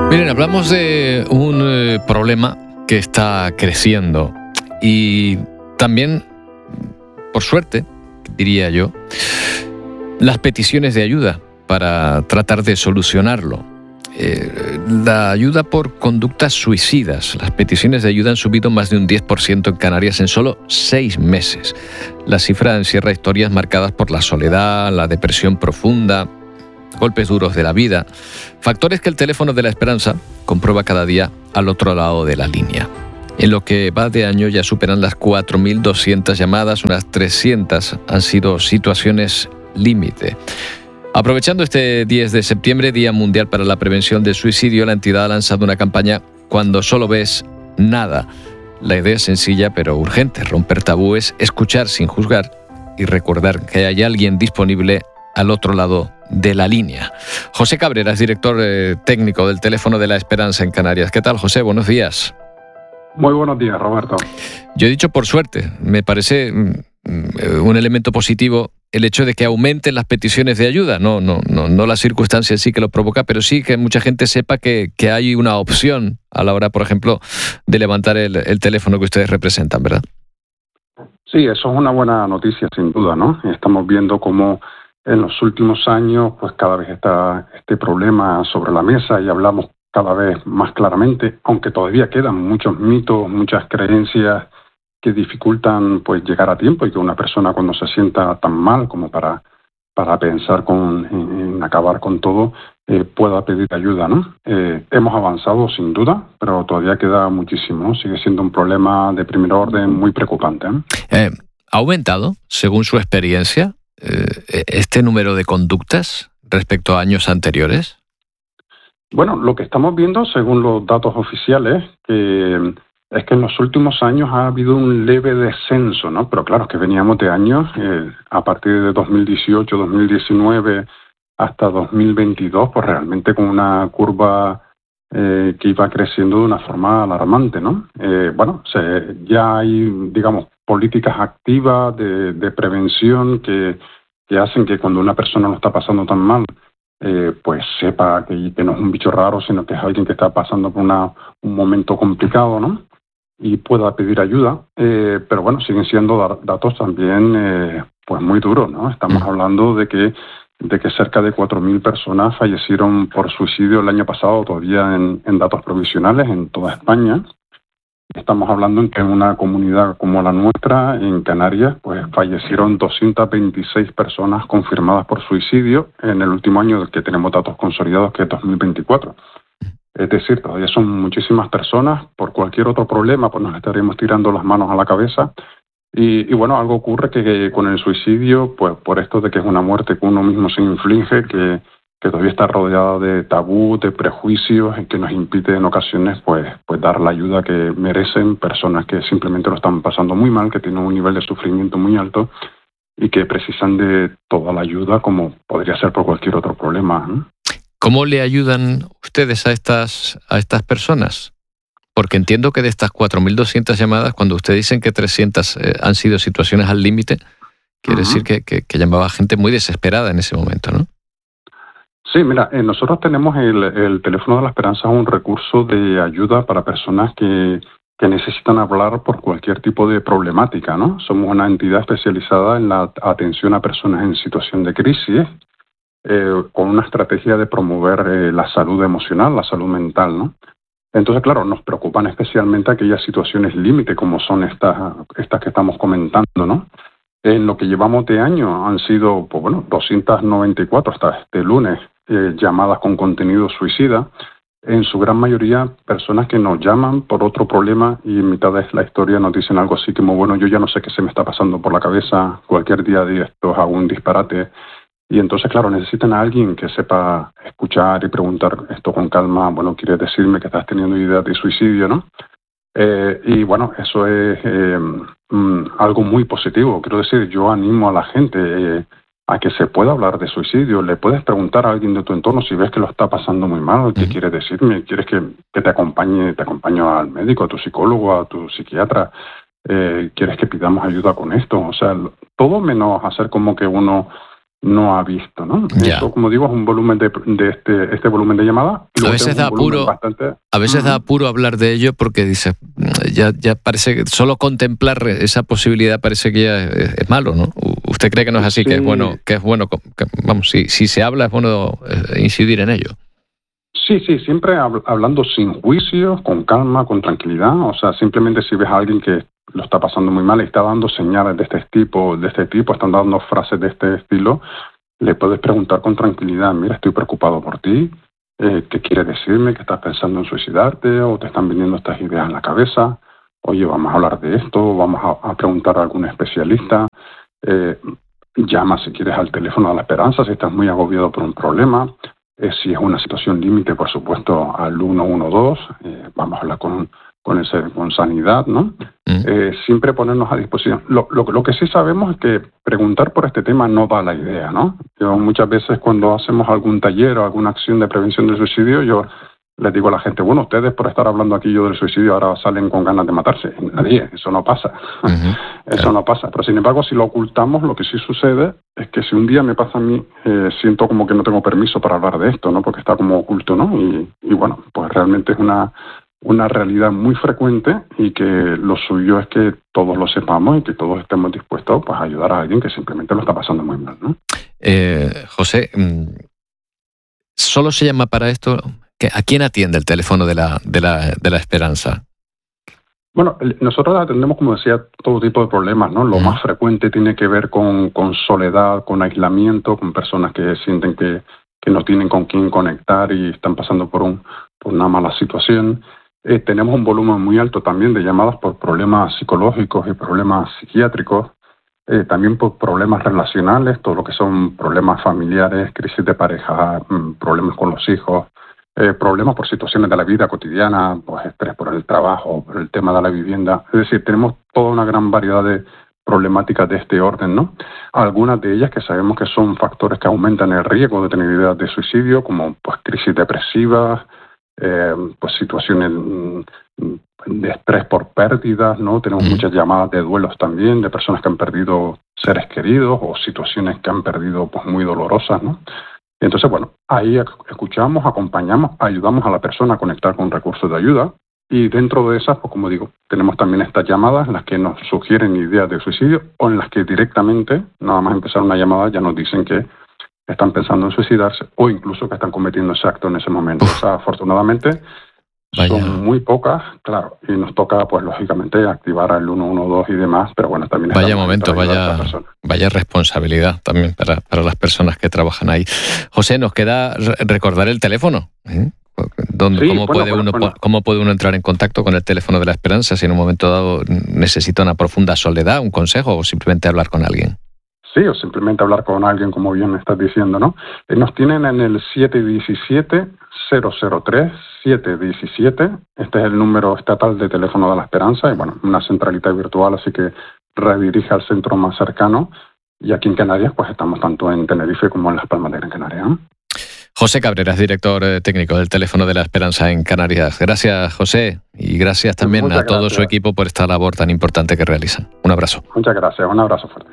Miren, hablamos de un problema que está creciendo y también, por suerte, diría yo, las peticiones de ayuda para tratar de solucionarlo. La ayuda por conductas suicidas. Las peticiones de ayuda han subido más de un 10% en Canarias en solo 6 meses. La cifra encierra historias marcadas por la soledad, la depresión profunda, golpes duros de la vida, factores que el teléfono de la esperanza comprueba cada día al otro lado de la línea. En lo que va de año ya superan las 4.200 llamadas, unas 300 han sido situaciones límite. Aprovechando este 10 de septiembre, Día Mundial para la Prevención del Suicidio, la entidad ha lanzado una campaña Cuando solo ves nada. La idea es sencilla pero urgente: romper tabúes, escuchar sin juzgar y recordar que hay alguien disponible al otro lado de la línea. José Cabrera es director técnico del Teléfono de la Esperanza en Canarias. ¿Qué tal, José? Buenos días. Muy buenos días, Roberto. Yo he dicho por suerte. Me parece un elemento positivo el hecho de que aumenten las peticiones de ayuda. No la circunstancia en sí que lo provoca, pero sí que mucha gente sepa que hay una opción a la hora, por ejemplo, de levantar el teléfono que ustedes representan, ¿verdad? Sí, eso es una buena noticia, sin duda, ¿no? Estamos viendo cómo en los últimos años, pues cada vez está este problema sobre la mesa y hablamos cada vez más claramente, aunque todavía quedan muchos mitos, muchas creencias que dificultan pues llegar a tiempo y que una persona cuando se sienta tan mal como para pensar en acabar con todo, pueda pedir ayuda, ¿no? Hemos avanzado sin duda, pero todavía queda muchísimo, ¿no? Sigue siendo un problema de primer orden muy preocupante, ¿eh? ¿Ha aumentado, según su experiencia, este número de conductas respecto a años anteriores? Bueno, lo que estamos viendo, según los datos oficiales, es que en los últimos años ha habido un leve descenso, ¿no? Pero claro, es que veníamos de años, a partir de 2018, 2019 hasta 2022, pues realmente con una curva que iba creciendo de una forma alarmante, ¿no? Ya hay, digamos, políticas activas de prevención que hacen que cuando una persona lo está pasando tan mal, pues sepa que no es un bicho raro, sino que es alguien que está pasando por un momento complicado, ¿no? Y pueda pedir ayuda, pero bueno, siguen siendo datos también pues muy duros, ¿no? Estamos hablando de que cerca de 4.000 personas fallecieron por suicidio el año pasado, todavía en datos provisionales en toda España. Estamos hablando en que en una comunidad como la nuestra, en Canarias, pues fallecieron 226 personas confirmadas por suicidio en el último año del que tenemos datos consolidados, que es 2024. Es decir, todavía son muchísimas personas. Por cualquier otro problema, pues nos estaríamos tirando las manos a la cabeza. Y bueno, algo ocurre que con el suicidio, pues por esto de que es una muerte que uno mismo se inflige, que todavía está rodeada de tabú, de prejuicios, y que nos impide en ocasiones pues dar la ayuda que merecen personas que simplemente lo están pasando muy mal, que tienen un nivel de sufrimiento muy alto y que precisan de toda la ayuda como podría ser por cualquier otro problema, ¿no? ¿Cómo le ayudan ustedes a estas personas? Porque entiendo que de estas 4.200 llamadas, cuando ustedes dicen que 300 han sido situaciones al límite, quiere decir que llamaba gente muy desesperada en ese momento, ¿no? Sí, mira, nosotros tenemos el Teléfono de la Esperanza, un recurso de ayuda para personas que necesitan hablar por cualquier tipo de problemática, ¿no? Somos una entidad especializada en la atención a personas en situación de crisis, con una estrategia de promover la salud emocional, la salud mental, ¿no? Entonces, claro, nos preocupan especialmente aquellas situaciones límite, como son estas que estamos comentando, ¿no? En lo que llevamos de año han sido, 294 hasta este lunes, llamadas con contenido suicida, en su gran mayoría personas que nos llaman por otro problema y en mitad de la historia nos dicen algo así como, bueno, yo ya no sé qué se me está pasando por la cabeza, cualquier día de estos hago un disparate. Y entonces, claro, necesitan a alguien que sepa escuchar y preguntar esto con calma. Bueno, ¿quieres decirme que estás teniendo ideas de suicidio, no? Y bueno, eso es algo muy positivo. Quiero decir, yo animo a la gente a que se pueda hablar de suicidio. Le puedes preguntar a alguien de tu entorno si ves que lo está pasando muy mal, ¿qué quieres decirme? ¿Quieres que te acompaño al médico, a tu psicólogo, a tu psiquiatra? ¿Quieres que pidamos ayuda con esto? O sea, todo menos hacer como que uno no ha visto, ¿no? Ya. Eso, como digo, es un volumen de este volumen de llamadas. A veces da apuro hablar de ello porque dices, ya parece que solo contemplar esa posibilidad parece que ya es malo, ¿no? ¿Usted cree que no es así? Sí. que es bueno, vamos, si se habla es bueno incidir en ello. Sí, siempre hablando sin juicios, con calma, con tranquilidad. O sea, simplemente si ves a alguien que lo está pasando muy mal y está dando señales de este tipo, están dando frases de este estilo, le puedes preguntar con tranquilidad, mira, estoy preocupado por ti, ¿qué quieres decirme? ¿Que estás pensando en suicidarte? ¿O te están viniendo estas ideas en la cabeza? Oye, vamos a hablar de esto, vamos a preguntar a algún especialista. Llama si quieres al teléfono de la esperanza si estás muy agobiado por un problema. Si es una situación límite, por supuesto, al 112, vamos a hablar con sanidad, ¿no? Siempre ponernos a disposición. Lo que sí sabemos es que preguntar por este tema no da la idea, ¿no? Yo muchas veces cuando hacemos algún taller o alguna acción de prevención del suicidio, yo les digo a la gente, bueno, ustedes por estar hablando aquí yo del suicidio ahora salen con ganas de matarse. Nadie, eso no pasa. Eso no pasa. Pero sin embargo, si lo ocultamos, lo que sí sucede es que si un día me pasa a mí, siento como que no tengo permiso para hablar de esto, ¿no? Porque está como oculto, ¿no? Y bueno, pues realmente es una realidad muy frecuente y que lo suyo es que todos lo sepamos y que todos estemos dispuestos pues, a ayudar a alguien que simplemente lo está pasando muy mal, ¿no? José, ¿solo se llama para esto? ¿A quién atiende el teléfono de la esperanza? Bueno, nosotros atendemos, como decía, todo tipo de problemas, ¿no? Lo más frecuente tiene que ver con soledad, con aislamiento, con personas que sienten que no tienen con quién conectar y están pasando por una mala situación. Tenemos un volumen muy alto también de llamadas por problemas psicológicos y problemas psiquiátricos, también por problemas relacionales, todo lo que son problemas familiares, crisis de pareja, problemas con los hijos, problemas por situaciones de la vida cotidiana, pues estrés por el trabajo, por el tema de la vivienda. Es decir, tenemos toda una gran variedad de problemáticas de este orden, ¿no? Algunas de ellas que sabemos que son factores que aumentan el riesgo de tener ideas de suicidio, como pues crisis depresivas, pues situaciones de estrés por pérdidas, ¿no? Tenemos muchas llamadas de duelos también, de personas que han perdido seres queridos o situaciones que han perdido pues muy dolorosas, ¿no? Entonces, bueno, ahí escuchamos, acompañamos, ayudamos a la persona a conectar con recursos de ayuda y dentro de esas, pues como digo, tenemos también estas llamadas en las que nos sugieren ideas de suicidio o en las que directamente, nada más empezar una llamada, ya nos dicen que están pensando en suicidarse o incluso que están cometiendo ese acto en ese momento. O sea, afortunadamente son muy pocas, claro, y nos toca, pues lógicamente, activar al 112 y demás, pero bueno, también... Vaya momento, vaya responsabilidad también para las personas que trabajan ahí. José, nos queda recordar el teléfono, ¿eh? ¿Cómo puede uno entrar en contacto con el teléfono de la esperanza si en un momento dado necesita una profunda soledad, un consejo o simplemente hablar con alguien? Sí, o simplemente hablar con alguien, como bien me estás diciendo, ¿no? Nos tienen en el 717-003-717. Este es el número estatal de teléfono de la esperanza y, bueno, una centralita virtual, así que redirige al centro más cercano. Y aquí en Canarias, pues estamos tanto en Tenerife como en Las Palmas de Gran Canaria, ¿no? José Cabreras, director técnico del teléfono de la esperanza en Canarias. Gracias, José, y gracias también a todo su equipo por esta labor tan importante que realizan. Un abrazo. Muchas gracias, un abrazo fuerte.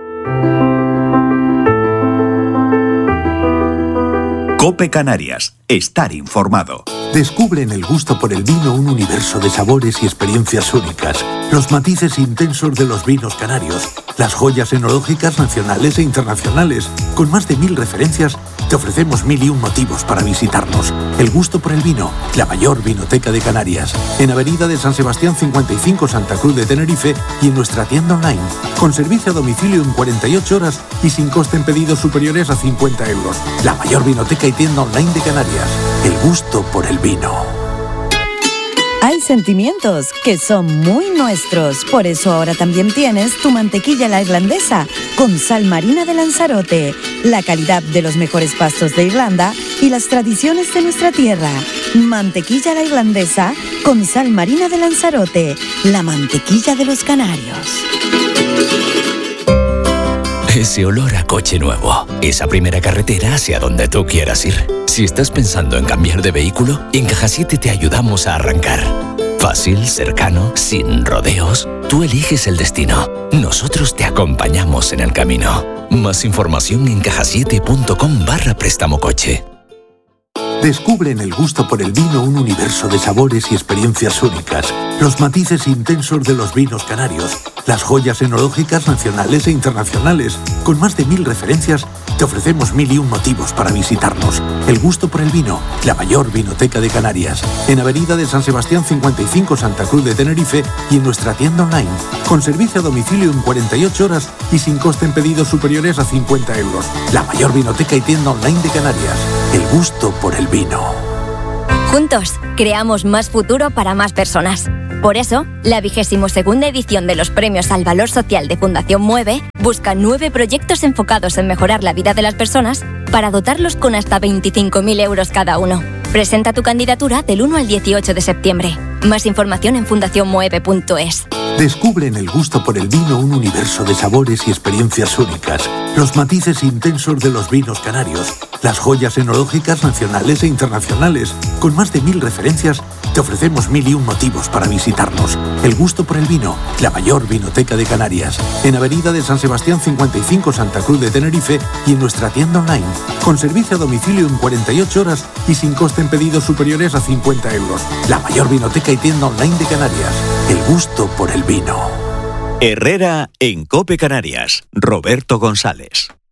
COPE Canarias. Estar informado. Descubre en el gusto por el vino un universo de sabores y experiencias únicas. Los matices intensos de los vinos canarios. Las joyas enológicas nacionales e internacionales. Con más de 1000 referencias, te ofrecemos 1001 motivos para visitarnos. El gusto por el vino, la mayor vinoteca de Canarias. En Avenida de San Sebastián 55, Santa Cruz de Tenerife y en nuestra tienda online. Con servicio a domicilio en 48 horas y sin coste en pedidos superiores a 50 euros. La mayor vinoteca y tienda online de Canarias. El gusto por el vino. Hay sentimientos que son muy nuestros. Por eso ahora también tienes tu mantequilla la irlandesa con sal marina de Lanzarote. La calidad de los mejores pastos de Irlanda y las tradiciones de nuestra tierra. Mantequilla la irlandesa con sal marina de Lanzarote. La mantequilla de los canarios. Ese olor a coche nuevo, esa primera carretera hacia donde tú quieras ir. Si estás pensando en cambiar de vehículo, en Caja 7 te ayudamos a arrancar. Fácil, cercano, sin rodeos. Tú eliges el destino. Nosotros te acompañamos en el camino. Más información en cajasiete.com/préstamo coche. Descubre en el gusto por el vino un universo de sabores y experiencias únicas. Los matices intensos de los vinos canarios, las joyas enológicas nacionales e internacionales. Con más de 1000 referencias, te ofrecemos 1001 motivos para visitarnos. El gusto por el vino, la mayor vinoteca de Canarias. En Avenida de San Sebastián 55, Santa Cruz de Tenerife, y en nuestra tienda online. Con servicio a domicilio en 48 horas y sin coste en pedidos superiores a 50 euros. La mayor vinoteca y tienda online de Canarias. El gusto por el vino. Juntos, creamos más futuro para más personas. Por eso, la 22ª edición de los Premios al Valor Social de Fundación Mueve busca 9 proyectos enfocados en mejorar la vida de las personas para dotarlos con hasta 25.000 euros cada uno. Presenta tu candidatura del 1 al 18 de septiembre. Más información en fundacionmueve.es. Descubre en el gusto por el vino un universo de sabores y experiencias únicas. Los matices intensos de los vinos canarios, las joyas enológicas nacionales e internacionales. Con más de 1000 referencias, te ofrecemos 1001 motivos para visitarnos. El gusto por el vino, la mayor vinoteca de Canarias. En Avenida de San Sebastián 55, Santa Cruz de Tenerife, y en nuestra tienda online. Con servicio a domicilio en 48 horas y sin coste en pedidos superiores a 50 euros. La mayor vinoteca y tienda online de Canarias. El gusto por el vino. Herrera en COPE Canarias. Roberto González.